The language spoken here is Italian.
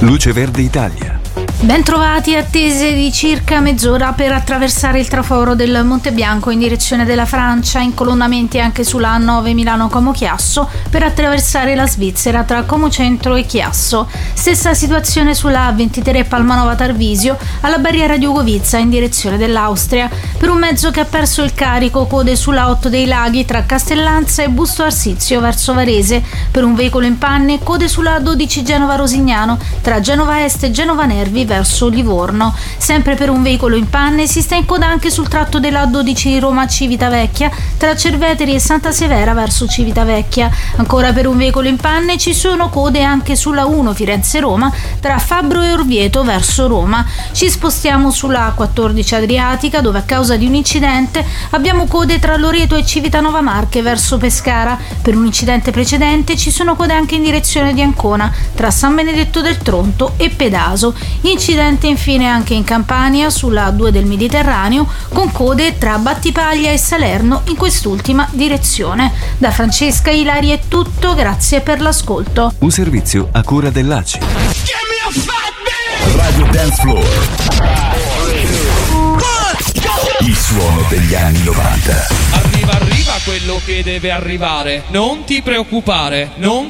Luce Verde Italia. Bentrovati, attese di circa mezz'ora per attraversare il traforo del Monte Bianco in direzione della Francia, incolonnamenti anche sulla A9 Milano-Como Chiasso per attraversare la Svizzera tra Como Centro e Chiasso. Stessa situazione sulla A23 Palmanova Tarvisio alla barriera di Ugovizza in direzione dell'Austria. Per un mezzo che ha perso il carico, code sulla 8 dei Laghi tra Castellanza e Busto Arsizio verso Varese. Per un veicolo in panne, code sulla A12 Genova Rosignano tra Genova Est e Genova Nervi verso Livorno. Sempre per un veicolo in panne si sta in coda anche sul tratto della A12 Roma Civitavecchia tra Cerveteri e Santa Severa verso Civitavecchia. Ancora per un veicolo in panne ci sono code anche sulla 1 Firenze-Roma tra Fabbro e Orvieto verso Roma. Ci spostiamo sulla A14 Adriatica, dove a causa di un incidente abbiamo code tra Loreto e Civitanova Marche verso Pescara. Per un incidente precedente ci sono code anche in direzione di Ancona tra San Benedetto del Tronto e Pedaso. Incidente infine anche in Campania sulla A2 del Mediterraneo, con code tra Battipaglia e Salerno in quest'ultima direzione. Da Francesca Ilari è tutto, grazie per l'ascolto. Un servizio a cura dell'ACI. Radio Dance Floor. Il suono degli anni 90. Arriva quello che deve arrivare. Non ti preoccupare, non